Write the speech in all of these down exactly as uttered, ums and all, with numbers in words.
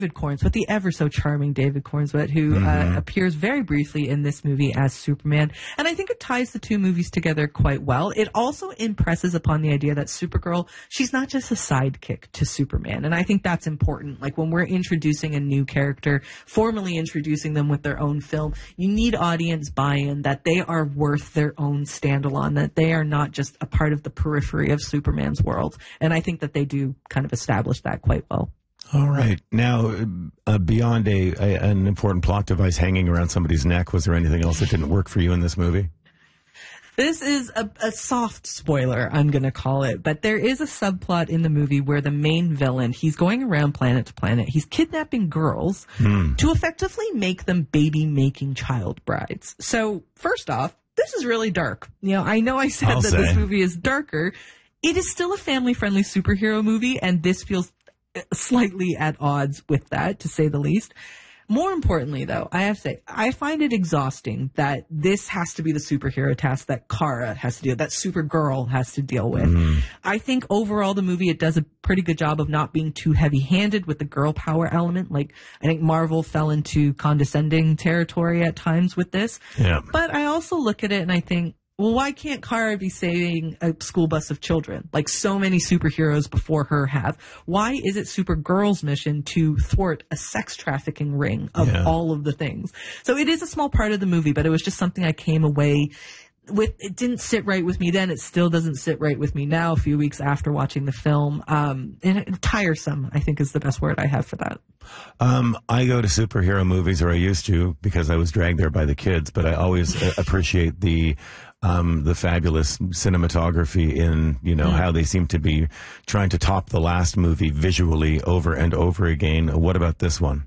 David Cornswet, the ever so charming David Cornswet, who Mm-hmm. uh, appears very briefly in this movie as Superman. And I think it ties the two movies together quite well. It also impresses upon the idea that Supergirl, she's not just a sidekick to Superman. And I think that's important. Like when we're introducing a new character, formally introducing them with their own film, you need audience buy-in that they are worth their own standalone, that they are not just a part of the periphery of Superman's world. And I think that they do kind of establish that quite well. All right. Now, uh, beyond a, a an important plot device hanging around somebody's neck, was there anything else that didn't work for you in this movie? This is a, a soft spoiler, I'm going to call it, but there is a subplot in the movie where the main villain, he's going around planet to planet, he's kidnapping girls Hmm. to effectively make them baby-making child brides. So, first off, this is really dark. You know, I know I said I'll that say. this movie is darker. It is still a family-friendly superhero movie, and this feels slightly at odds with that, to say the least. More importantly, though, I have to say, I find it exhausting that this has to be the superhero task that Kara has to deal, that Supergirl has to deal with. Mm. I think overall the movie, it does a pretty good job of not being too heavy-handed with the girl power element. Like, I think Marvel fell into condescending territory at times with this. Yeah. But I also look at it and I think, well, why can't Kara be saving a school bus of children like so many superheroes before her have? Why is it Supergirl's mission to thwart a sex trafficking ring of Yeah. all of the things? So it is a small part of the movie, but it was just something I came away with. It didn't sit right with me then. It still doesn't sit right with me now, a few weeks after watching the film. Um, and it, tiresome, I think, is the best word I have for that. Um, I go to superhero movies, or I used to, because I was dragged there by the kids, but I always uh, appreciate the um, the fabulous cinematography in, you know, Mm. how they seem to be trying to top the last movie visually over and over again. What about this one?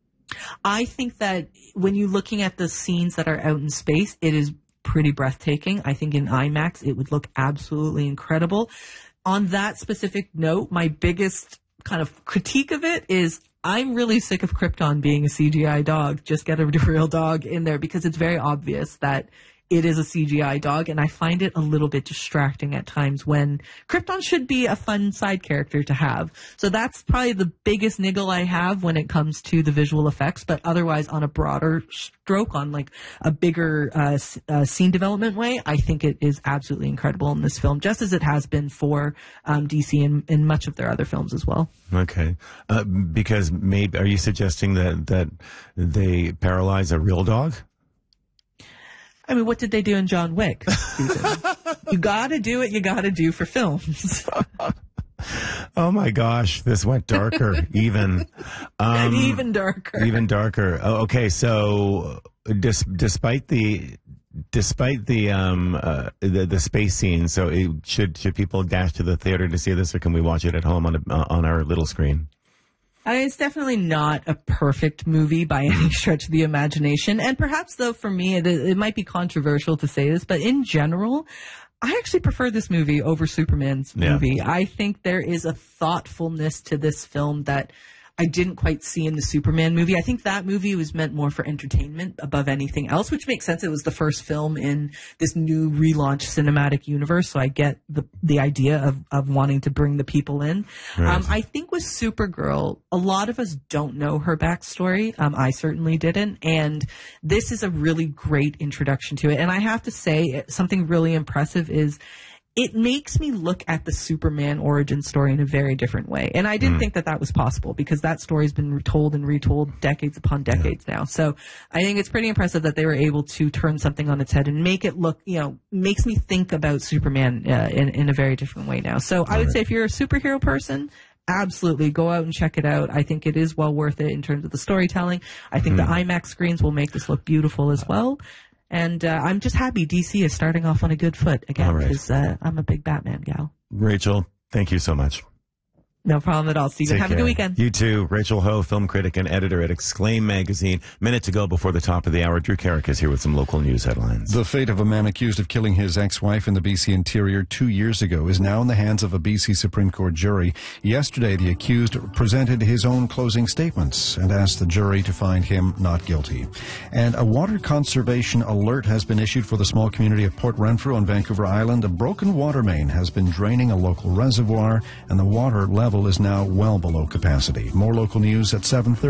I think that when you're looking at the scenes that are out in space, it is pretty breathtaking. I think in IMAX, it would look absolutely incredible. On that specific note, my biggest kind of critique of it is I'm really sick of Krypton being a C G I dog. Just get a real dog in there, because it's very obvious that it is a C G I dog, and I find it a little bit distracting at times when Krypton should be a fun side character to have. So that's probably the biggest niggle I have when it comes to the visual effects, but otherwise on a broader stroke, on like a bigger uh, s- uh, scene development way, I think it is absolutely incredible in this film, just as it has been for um, D C and in much of their other films as well. Okay. Uh, because maybe, are you suggesting that, that they paralyze a real dog? I mean, what did they do in John Wick, Susan? You gotta do what you gotta do for films. Oh my gosh, this went darker, even. Um, Even darker. Even darker. Oh, okay, so dis- despite the despite the um uh, the, the space scene, so it, should should people dash to the theater to see this, or can we watch it at home on a, uh, on our little screen? I mean, it's definitely not a perfect movie by any stretch of the imagination. And perhaps, though, for me, it, it might be controversial to say this, but in general, I actually prefer this movie over Superman's Yeah. movie. I think there is a thoughtfulness to this film that I didn't quite see in the Superman movie. I think that movie was meant more for entertainment above anything else, which makes sense. It was the first film in this new relaunched cinematic universe, so I get the the idea of, of wanting to bring the people in. Right. Um, I think with Supergirl, a lot of us don't know her backstory. Um, I certainly didn't, and this is a really great introduction to it. And I have to say, something really impressive is it makes me look at the Superman origin story in a very different way. And I didn't Mm. think that that was possible, because that story's been told and retold decades upon decades now. So I think it's pretty impressive that they were able to turn something on its head and make it look, you know, makes me think about Superman uh, in, in a very different way now. So I would say if you're a superhero person, absolutely go out and check it out. I think it is well worth it in terms of the storytelling. I think Mm. the IMAX screens will make this look beautiful as well. And uh, I'm just happy D C is starting off on a good foot again, All right. because uh, I'm a big Batman gal. Rachel, thank you so much. No problem at all, Stephen. Take Have a care. good weekend. You too. Rachel Ho, film critic and editor at Exclaim Magazine. Minute to go before the top of the hour. Drew Carrick is here with some local news headlines. The fate of a man accused of killing his ex-wife in the B C interior two years ago is now in the hands of a B C Supreme Court jury. Yesterday, the accused presented his own closing statements and asked the jury to find him not guilty. And a water conservation alert has been issued for the small community of Port Renfrew on Vancouver Island. A broken water main has been draining a local reservoir, and the water level is now well below capacity. More local news at seven thirty.